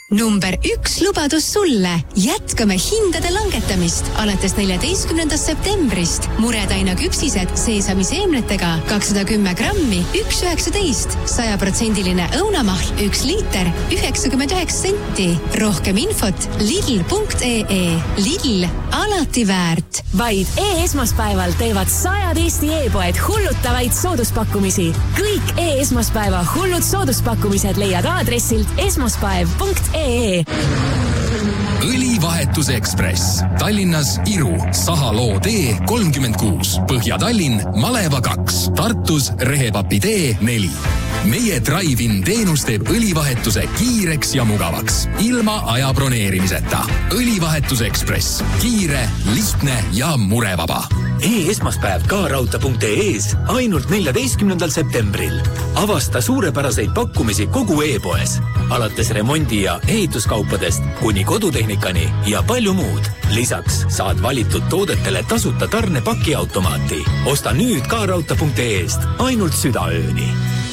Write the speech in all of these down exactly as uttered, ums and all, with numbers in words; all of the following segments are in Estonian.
Number üks lubadus sulle. Jätkame hindade langetamist alates neljateistkümnendast septembrist. Muretaina küpsised seesamiseemnetega kakssada kümme grammi, üks üheksateist. saja protsendiline õunamahl, üks liiter, üheksakümmend üheksa senti. Rohkem infot lidl punkt ee. Lidl, alati väärt. Vaid e-esmaspäeval teevad sajad Eesti e-poed hullutavaid sooduspakkumisi. Kõik e-esmaspäeva hullud sooduspakkumised leiad aadressilt esmaspäev punkt ee. Õlivahetuse Ekspress. Tallinnas Iru, Sahaloo tee kolmkümmend kuus. Põhja-Tallinn, Maleva kaks. Tartus Rehepapi tee neli. Meie Drive-in teenus teeb õlivahetuse kiireks ja mugavaks. Ilma aja broneerimiseta. Õlivahetuse Ekspress. Kiire, lihtne ja murevaba. E-esmaspäev ka raudtee punkt ee-s ainult neljateistkümnendal septembril. Avasta suurepäraseid pakkumisi kogu e-poes. Alates remondi- ja ehituskaupadest kuni kodutehnikani ja palju muud. Lisaks saad valitud toodetele tasuta tarne pakiautomaati. Osta nüüd ka raudtee punkt ee-st ainult südaööni.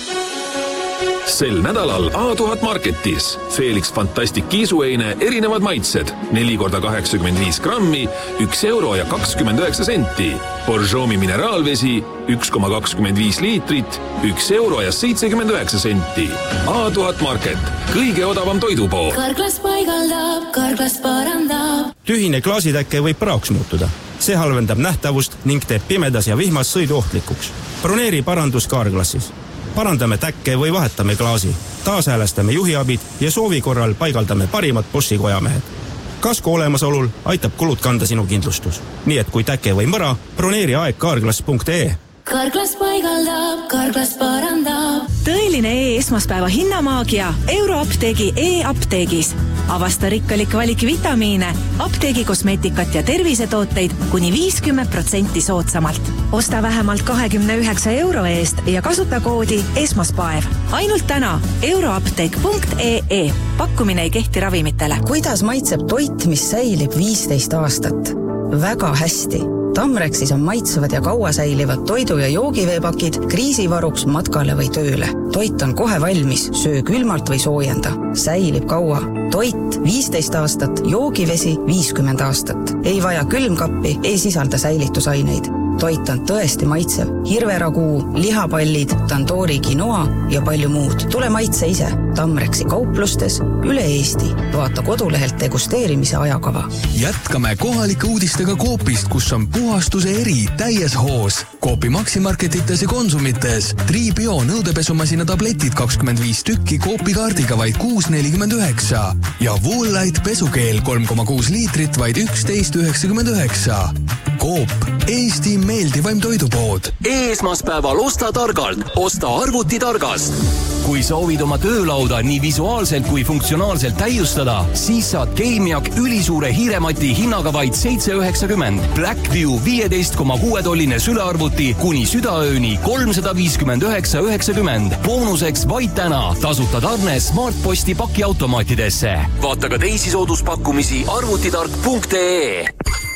Sel nädalal A tuhat Marketis. Felix Fantastic kiisueine erinevad maitsed. neli korda kaheksakümmend viis grammi, üks euro ja kakskümmend üheksa senti. Borjomi mineraalvesi, üks koma kakskümmend viis liitrit, üks euro ja seitsekümmend üheksa senti. A tuhat Market. Kõige odavam toidupool. Karglas paigaldab, karglas parandab. Tühine klaasitäkke võib praoks muutuda. See halvendab nähtavust ning teeb pimedas ja vihmas sõidu ohtlikuks. Broneeri parandus Karglassis. Parandame täkke või vahetame klaasi. Taashäälestame juhiabid ja soovi korral paigaldame parimad Boschi kojamehed. Kasko olemasolul aitab kulud kanda sinu kindlustus. Nii et kui täkke või mõra, broneeri aeg karglas punkt ee. Karglas paigaldab, karglas parandab. Tõeline e-esmaspäeva hinnamaagia Euroapteegi e-apteegis. Avasta rikkalik valik vitamiine, apteegi kosmeetikat ja tervisetooteid kuni viiskümmend protsenti soodsamalt. Osta vähemalt kahekümne üheksa euro eest ja kasuta koodi esmaspäev. Ainult täna euroapteek punkt ee. Pakkumine ei kehti ravimitele. Kuidas maitseb toit, mis säilib viisteist aastat? Väga hästi. Tamrexis on maitsevad ja kaua säilivad toidu- ja joogiveepakid kriisivaruks matkale või tööle. Toit on kohe valmis, söö külmalt või soojenda. Säilib kaua. Toit viisteist aastat, joogivesi viiskümmend aastat. Ei vaja külmkappi, ei sisalda säilitusaineid. Toit on tõesti maitsev. Hirveraguu, lihapallid, tandoori quinoa ja palju muud. Tule maitse ise. Tamrexi kauplustes üle Eesti. Vaata kodulehelt degusteerimise ajakava. Jätkame kohalike uudistega Coopist, kus on puhastuse eri täies hoos. Coopi maksimarketites ja konsumites. Tribio nõudepesumasina tabletid kakskümmend viis tükki Coopi kaardiga vaid kuus nelikümmend üheksa. Ja Woollight pesukeel kolm koma kuus liitrit vaid üksteist üheksakümmend üheksa. Coop, Eesti meeldivaim toidupood. E-esmaspäeval osta targalt, osta arvuti targast. Kui soovid oma töölauda nii visuaalselt kui funktsionaalselt täiustada, siis saad Gameiak ülisuure hiiremati hinnaga vaid seitse üheksakümmend. Blackview viieteist koma kuue tolline sülearvuti kuni südaööni kolmsada viiskümmend üheksa üheksakümmend. Boonuseks vaid täna tasuta tarne Smartposti pakiautomaatidesse. Vaata ka teisi sooduspakkumisi arvutitark punkt ee.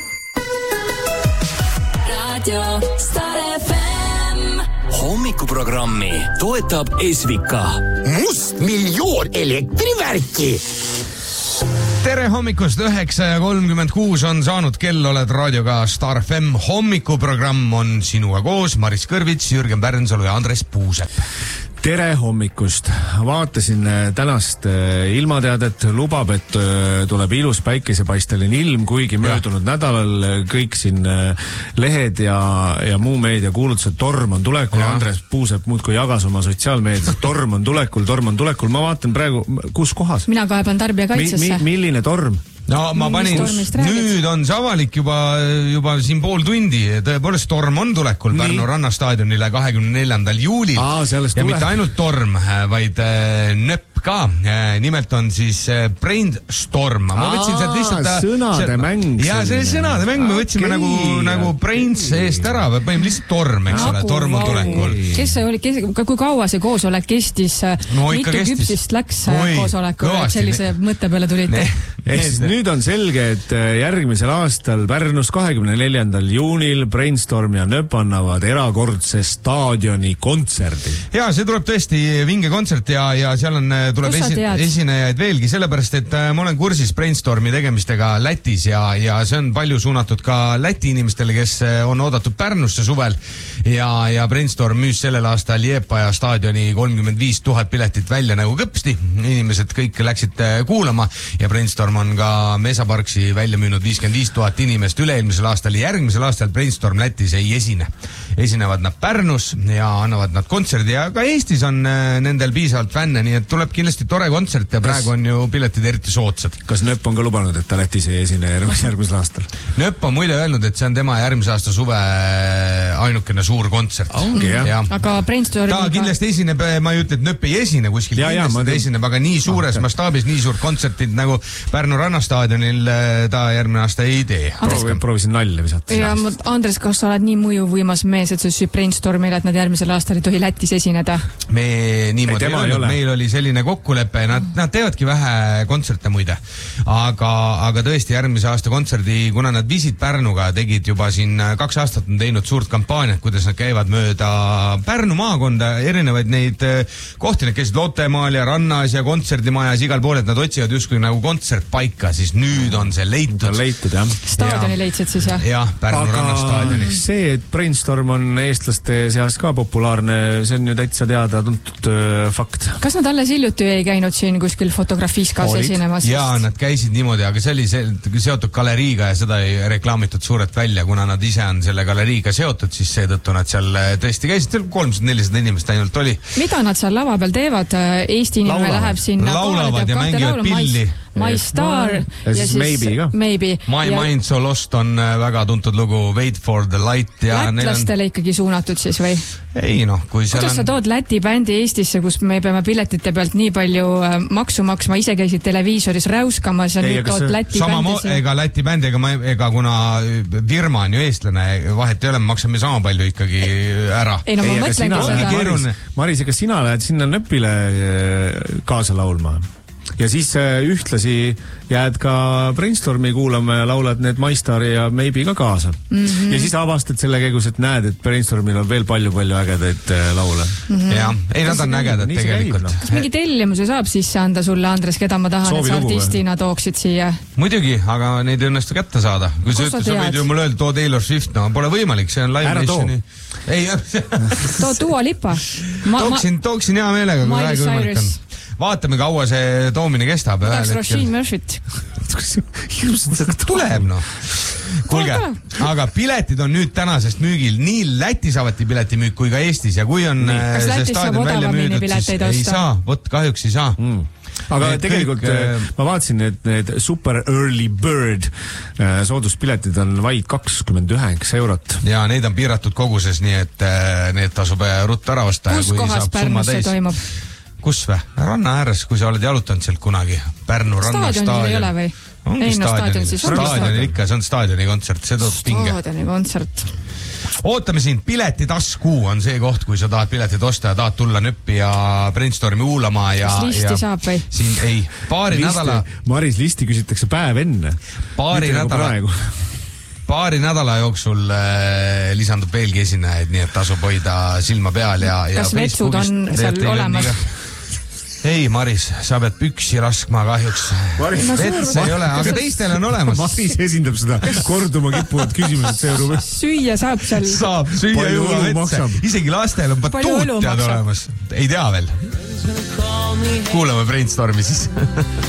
Radio Star F M. Hommikuprogrammi toetab Esvika. Must miljoon elektrivärki. Tere hommikust, üheksa ja kolmkümmend kuus on saanud kell, oled raadioga Star F M. Hommikuprogramm on sinuga koos, Maris Kõrvits, Jürgen Pärnsalu ja Andres Puusep. Tere hommikust. Vaatasin tänast ilmateadet, lubab, et tuleb ilus päikesepaisteline ilm, kuigi möödunud nädalal kõik siin lehed ja, ja muu meedia kuulutused torm on tulekul. Andres Puusep muudkui jagas oma sotsiaalmeedias, torm on tulekul, torm on tulekul. Ma vaatan praegu, kus kohas? Mina kaeban tarbijakaitsesse. Mi, mi, milline torm? No ma panin, nüüd on see avalik juba, juba siin pool tundi, tõepoolest torm on tulekul Nii. Pärnu rannastaadionile kahekümne neljandal juulil. Aa, ja tule. mitte ainult torm, vaid äh, nöpp ka. Nimelt on siis äh, Brainstorm. Ma võtsin sealt lihtsalt... Sõnade see, mäng. Ja see sõnade mäng me võtsime okay. nagu, nagu Brains eest ära, või põhim lihtsalt torm, eks ole, torm on tulekul. Kes see oli, kes, kui kaua see koosolek kestis? No, mitu kestis. küpsist läks Oi, koosolekul, et sellise ne. mõtte peale tulite? Nüüd on selge, et järgmisel aastal Pärnus kahekümne neljandal juunil Brainstorm ja Nöp annavad erakordse staadioni kontserdi. Ja see tuleb tõesti vinge kontsert ja, ja seal on tuleb esi, esinejaid veelgi, sellepärast, et ma olen kursis Brainstormi tegemistega Lätis ja, ja see on palju suunatud ka Läti inimestele, kes on oodatud Pärnusse suvel ja, ja Brainstorm müüs sellel aastal Liepaja staadioni kolmkümmend viis tuhat piletit välja nagu kõpsti. Inimesed kõik läksid kuulama ja Brainstorm on ka Mesaparksi välja müünud viiskümmend viis tuhat inimest üle-eelmisel aastal ja järgmisel aastal Brainstorm Lätis ei esine. Esinevad nad Pärnus ja annavad nad kontserdi ja ka Eestis on nendel piisavalt fänne, nii et tuleb kindlasti tore kontsert ja praegu kas, on ju piletid eriti soodsad. Kas Nöpp on ka lubanud, et ta Lätis ei esine järgmisel aastal? Nöpp on muide öelnud, et see on tema järgmise aasta suve ainukene suur kontsert. Ongi, jah. Ja. Aga Brainstorm... Ta kindlasti esineb, ma ei ütle, et Nöpp ei esine kuskil, ja, kindlasti ta esineb, aga nii suures ah, mastaabis, nii suurt kontsertid nagu Pärnu rannastaadionil ta järgmine aasta ei tee. Proovi, proovisin nalja visata. Ja Andres, kas sa oled nii mõjuvõimas mees, et sa süü Brainstormile, et nad järgmisel aastal ei tohi Lätis esineda? Me niimoodi ei olnud, meil oli selline kokkulepe, nad, nad teevadki vähe kontserte muide, aga, aga tõesti järgmise aasta kontserdi, kuna nad viisid Pärnuga, tegid juba siin kaks aastat on teinud suurt kampaaniat, kuidas nad käivad mööda Pärnu maakonda, erinevaid neid kohti, need käisid Lottemaal ja Rannas ja kontserdimajas igal pool, et nad otsivad justkui nagu kontsertpaika, siis nüüd on see leitud. On leitud, jah. Staadioni ja. Leidsid siis, jah? Jah, Pärnu aga rannastaadioni. See, et Brainstorm on eestlaste seas ka populaarne, see on ju täitsa teada tuntud äh, fakt. Kas nad alles hiljuti ei käinud siin kuskil fotografiskas esinemas? Jaa, nad käisid niimoodi, aga see oli seotud galeriiga ja seda ei reklaamitud suurelt välja, kuna nad ise on selle galeriiga seotud, siis seetõttu nad seal tõesti käisid, kolmsada nelisada inimest ainult oli. Mida nad seal lava peal teevad? Eesti inimene läheb sinna laulavad ja mängivad pilli. My Star ja, ja siis Maybe ka. Maybe. My ja... Mind So Lost on väga tuntud lugu, Wait for the Light. Ja lätlastele on... ikkagi suunatud siis või? Ei noh, kui seal kuidas on... sa tood Läti bändi Eestisse, kus me peame piletite pealt nii palju maksu maksma, ise käisid televiisoris räuskamas ja ei, nüüd tood Läti sama bändis. Mo... Ega Läti bändi, ega, ma... ega kuna firma on ju eestlane, vahet ei ole, me maksame sama palju ikkagi ära. Ei no ma ei, mõtlengi seda. Maris, Maris, ega sina lähed sinna Nöpile kaasa laulma? Ja siis ühtlasi jääd ka Brainstormi kuulama ja laulad need My Star ja Maybe ka kaasa. Mm-hmm. Ja siis avastad selle käigus, et näed, et Brainstormil on veel palju-palju ägedaid laule. Mm-hmm. Ja, ei nad on ägedad tegelikult. No. Kas mingi tellimuse saab sisse anda sulle, Andres, keda ma tahan, Soovi et sa artistina või? Tooksid siia? Muidugi, aga neid ei õnnestu kätte saada. Kui sa ütled, sa võid ju mulle öelda, too Taylor Swift, no pole võimalik, see on live nationi. Ei, too Dua Lipa. Ma, tooksin, tooksin hea meelega, kui vähegi võimalik on. Vaatame, kaua see toomine kestab. Tahaks Rasheen Murphyt. Tuleb, noh. Kuulge, aga piletid on nüüd tänasest müügil. Nii Lätis avati piletimüük kui ka Eestis ja kui on Kas see staadion välja müüdud, siis ei saa. Vot kahjuks ei saa. Mm. Aga need tegelikult kõik, ma vaatasin, et need Super Early Bird sooduspiletid on vaid kakskümmend üheksa eurot. Ja neid on piiratud koguses, nii et need tasub rutta ära osta. Kus kohas Pärnus see toimub? Kus või? Ranna ääres, kui sa oled jalutanud sealt kunagi. Pärnu ranna staadion. Staadionil ei ole või? Ongi ei, no, staadionil. Siis staadionil ikka, see on staadioni kontsert, see toob pinge. Staadioni kontsert. Ootame siin, piletitasku on see koht, kui sa tahad piletid osta ja tahad tulla Nöppi ja Brainstormi uulama ja... Kas listi ja saab või? Siin ei, paari listi, nädala... Maris, listi küsitakse päev enne. Paari nädala... paari nädala jooksul äh, lisandub veelgi esinejaid, nii et tasub hoida silma peal ja... Kas ja vetsud on seal olemas? Ei, Maris, sa pead püksi laskma kahjuks. Maris, no, vets ei ole, aga teistel on olemas. Maris esindab seda korduma kippuvad küsimused seeru. Süüa saab seal. Saab, süüa juua vetsa. Isegi lastel on batuutjad olemas. Ei tea veel. Kuulame Brainstormi siis.